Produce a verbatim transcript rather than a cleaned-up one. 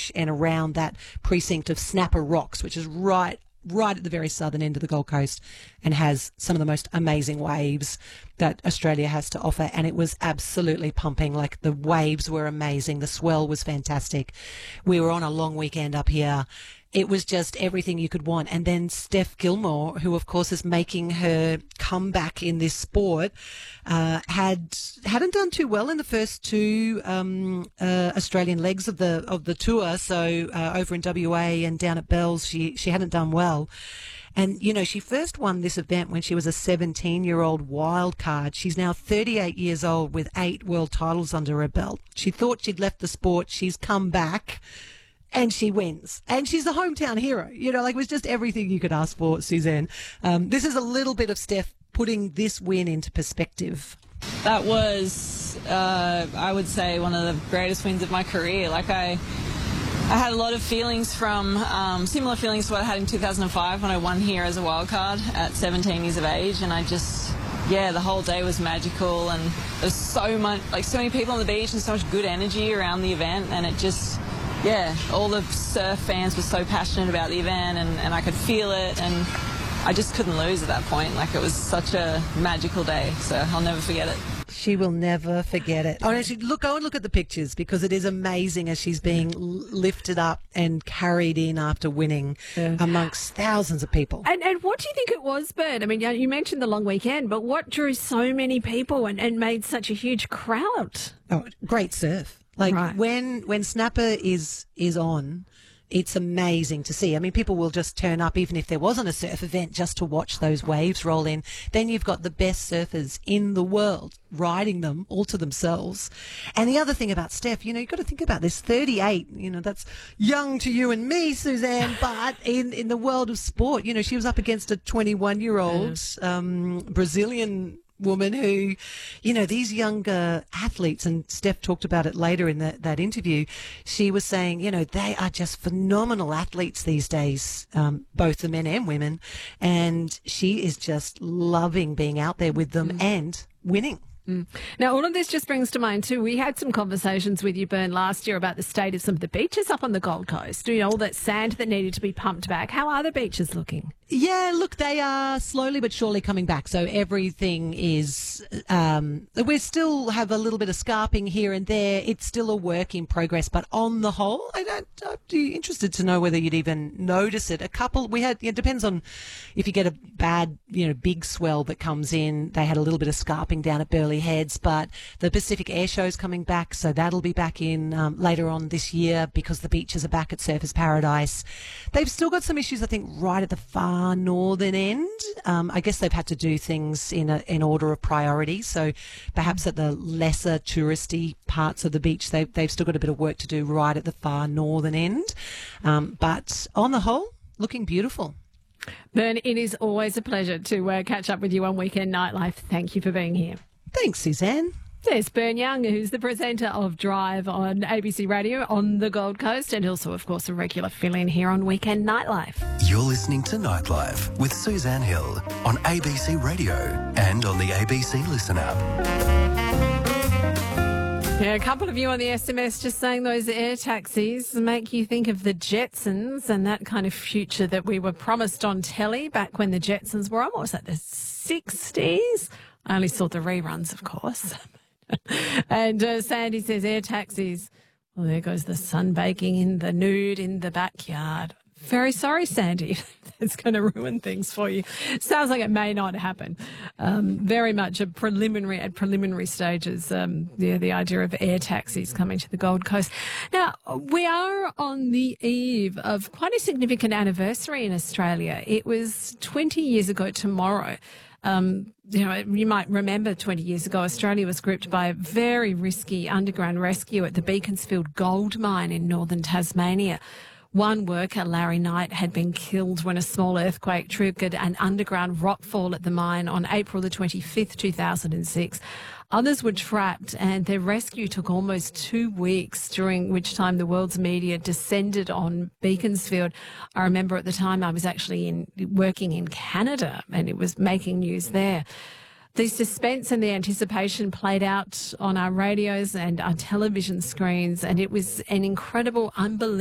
beach and around that precinct of Snapper Rocks, which is right right at the very southern end of the Gold Coast and has some of the most amazing waves that Australia has to offer. And it was absolutely pumping. Like, the waves were amazing. The swell was fantastic. We were on a long weekend up here. It was just everything you could want. And then Steph Gilmore, who of course is making her comeback in this sport, uh, had hadn't done too well in the first two um, uh, Australian legs of the of the tour. So uh, over in W A and down at Bells, she she hadn't done well. And, you know, she first won this event when she was a seventeen-year-old wild card. She's now thirty-eight years old with eight world titles under her belt. She thought she'd left the sport. She's come back. And she wins. And she's the hometown hero. You know, like, it was just everything you could ask for, Suzanne. Um, this is a little bit of Steph putting this win into perspective. That was, uh, I would say, one of the greatest wins of my career. Like, I... I had a lot of feelings from, um, similar feelings to what I had in two thousand five when I won here as a wild card at seventeen years of age, and I just, yeah, the whole day was magical, and there's so much, like, so many people on the beach and so much good energy around the event, and it just, yeah, all the surf fans were so passionate about the event, and, and I could feel it, and I just couldn't lose at that point. Like, it was such a magical day, so I'll never forget it. She will never forget it. Oh, actually, look, go and look at the pictures, because it is amazing as she's being lifted up and carried in after winning yeah. amongst thousands of people. And and what do you think it was, Bert? I mean, you mentioned the long weekend, but what drew so many people and, and made such a huge crowd? Oh, great surf. Like, right. when when Snapper is is on, it's amazing to see. I mean, people will just turn up, even if there wasn't a surf event, just to watch those waves roll in. Then you've got the best surfers in the world riding them all to themselves. And the other thing about Steph, you know, you've got to think about this, thirty-eight, you know, that's young to you and me, Suzanne, but in, in the world of sport, you know, she was up against a twenty-one-year-old um, Brazilian woman who, you know, these younger athletes, and Steph talked about it later in that, that interview, she was saying, you know, they are just phenomenal athletes these days, um, both the men and women, and she is just loving being out there with them mm. and winning. Mm. Now, all of this just brings to mind, too, we had some conversations with you, Bern, last year about the state of some of the beaches up on the Gold Coast. You know, all that sand that needed to be pumped back. How are the beaches looking? Yeah, look, they are slowly but surely coming back. So everything is, um, we still have a little bit of scarping here and there. It's still a work in progress, but on the whole, I don't, I'd be interested to know whether you'd even notice it. A couple, we had, it depends on if you get a bad, you know, big swell that comes in. They had a little bit of scarping down at Burleigh Heads, but the Pacific Air Show's coming back, so that'll be back in um, later on this year because the beaches are back at Surfers Paradise. They've still got some issues, I think, right at the far northern end. Um, I guess they've had to do things in a, in order of priority. So perhaps at the lesser touristy parts of the beach, they've, they've still got a bit of work to do right at the far northern end. Um, but on the whole, looking beautiful. Bern, it is always a pleasure to uh, catch up with you on Weekend Nightlife. Thank you for being here. Thanks, Suzanne. There's Bern Young, who's the presenter of Drive on A B C Radio on the Gold Coast, and also, of course, a regular fill-in here on Weekend Nightlife. You're listening to Nightlife with Suzanne Hill on A B C Radio and on the A B C Listen app. Yeah, a couple of you on the S M S just saying those air taxis make you think of the Jetsons and that kind of future that we were promised on telly back when the Jetsons were on. What was that, the sixties? I only saw the reruns, of course. And uh, Sandy says air taxis. Well, there goes the sun baking in the nude in the backyard. Very sorry, Sandy. That's going to ruin things for you. Sounds like it may not happen. Um, very much a preliminary, at preliminary stages, um, the, the idea of air taxis coming to the Gold Coast. Now, we are on the eve of quite a significant anniversary in Australia. It was twenty years ago tomorrow. Um, you know, you might remember twenty years ago, Australia was gripped by a very risky underground rescue at the Beaconsfield gold mine in northern Tasmania. One worker, Larry Knight, had been killed when a small earthquake triggered an underground rockfall at the mine on April the twenty-fifth, two thousand six. Others were trapped, and their rescue took almost two weeks, during which time the world's media descended on Beaconsfield. I remember at the time I was actually in working in Canada, and it was making news there. The suspense and the anticipation played out on our radios and our television screens, and it was an incredible, unbelievable